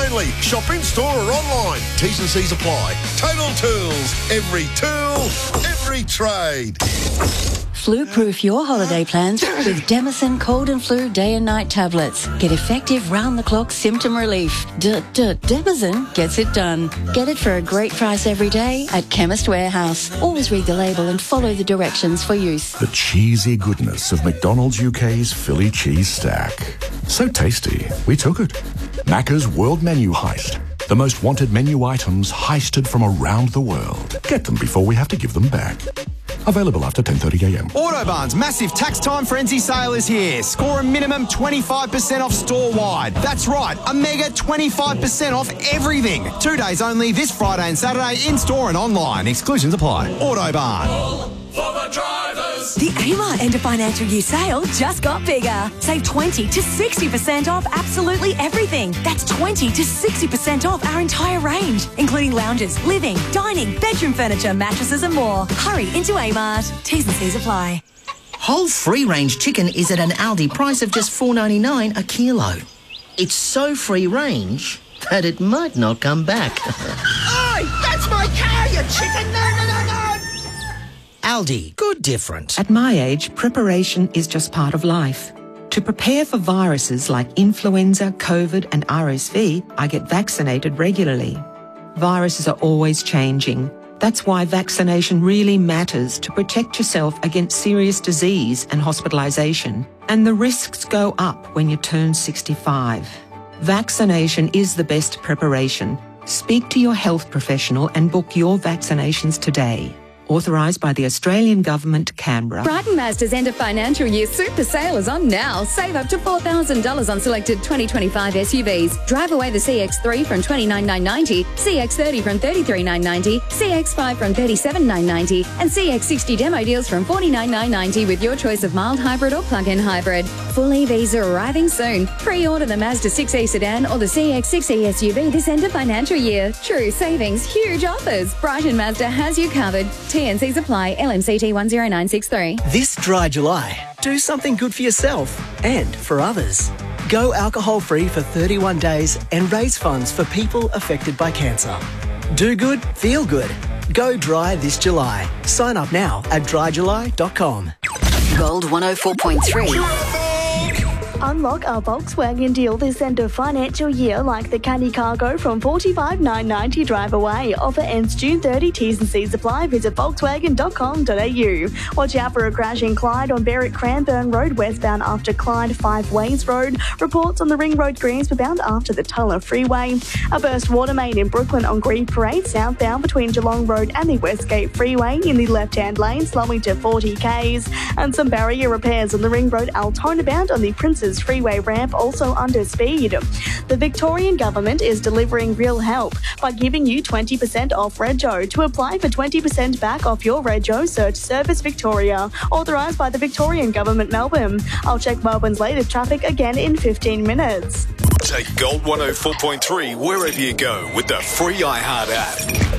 friendly. Shop in store or online. T's and C's apply. Total Tools. Every tool, every trade. Flu-proof your holiday plans with Demison Cold and Flu Day and Night tablets. Get effective round-the-clock symptom relief. Demison gets it done. Get it for a great price every day at Chemist Warehouse. Always read the label and follow the directions for use. The cheesy goodness of McDonald's UK's Philly cheese stack. So tasty, we took it. Macca's World Menu Heist. The most wanted menu items heisted from around the world. Get them before we have to give them back. Available after 10:30am. Autobarn's massive tax time frenzy sale is here. Score a minimum 25% off store-wide. That's right, a mega 25% off everything. 2 days only this Friday and Saturday in-store and online. Exclusions apply. Autobarn. The Amart End of Financial Year sale just got bigger. Save 20 to 60% off absolutely everything. That's 20 to 60% off our entire range, including lounges, living, dining, bedroom furniture, mattresses and more. Hurry into Amart. T's and C's apply. Whole free-range chicken is at an Aldi price of just $4.99 a kilo. It's so free-range that it might not come back. Oi! That's my car, you chicken! No! Aldi, good different. At my age, preparation is just part of life. To prepare for viruses like influenza, COVID and RSV, I get vaccinated regularly. Viruses are always changing. That's why vaccination really matters to protect yourself against serious disease and hospitalisation. And the risks go up when you turn 65. Vaccination is the best preparation. Speak to your health professional and book your vaccinations today. Authorised by the Australian Government, Canberra. Brighton Mazda's end of financial year super sale is on now. Save up to $4,000 on selected 2025 SUVs. Drive away the CX-3 from $29,990, CX-30 from $33,990, CX-5 from $37,990, and CX-60 demo deals from $49,990 with your choice of mild hybrid or plug-in hybrid. Full EVs are arriving soon. Pre-order the Mazda 6e sedan or the CX-6e SUV this end of financial year. True savings, huge offers. Brighton Mazda has you covered. T&Cs apply. LMCT 10963. This dry July, do something good for yourself and for others. Go alcohol-free for 31 days and raise funds for people affected by cancer. Do good, feel good. Go dry this July. Sign up now at dryjuly.com. Gold 104.3. Unlock our Volkswagen deal this end of financial year, like the Caddy Cargo from $45,990 drive away. Offer ends June 30. T's and C's apply. Visit volkswagen.com.au. Watch out for a crash in Clyde on Berwick-Cranbourne Road westbound after Clyde 5 Ways Road. Reports on the Ring Road Greensborough after the Tulla Freeway. A burst water main in Brooklyn on Green Parade southbound between Geelong Road and the Westgate Freeway in the left-hand lane, slowing to 40 k's. And some barrier repairs on the Ring Road Altona bound on the Princes Freeway ramp, also under speed. The Victorian Government is delivering real help by giving you 20% off Rego. To apply for 20% back off your Rego, search Service Victoria. Authorised by the Victorian Government, Melbourne. I'll check Melbourne's latest traffic again in 15 minutes. Take Gold 104.3 wherever you go with the free iHeart app.